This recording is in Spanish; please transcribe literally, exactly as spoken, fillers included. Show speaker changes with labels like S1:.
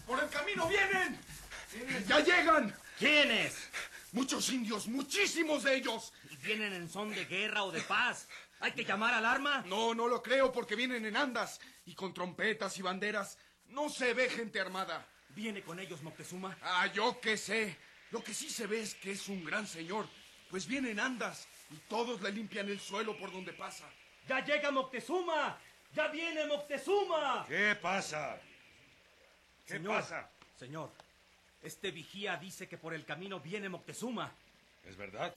S1: ¡Por el camino vienen! ¡Vienen! ¡Ya llegan!
S2: ¿Quiénes?
S1: Muchos indios, muchísimos de ellos.
S2: ¿Y vienen en son de guerra o de paz? ¿Hay que llamar alarma?
S1: No, no lo creo porque vienen en andas y con trompetas y banderas. No se ve gente armada.
S2: ¿Viene con ellos Moctezuma?
S1: Ah, yo qué sé. Lo que sí se ve es que es un gran señor. Pues viene en andas y todos le limpian el suelo por donde pasa.
S2: ¡Ya llega Moctezuma! ¡Ya viene Moctezuma!
S3: ¿Qué pasa? ¿Qué
S2: señor,
S3: pasa?
S2: Señor, este vigía dice que por el camino viene Moctezuma.
S3: ¿Es verdad?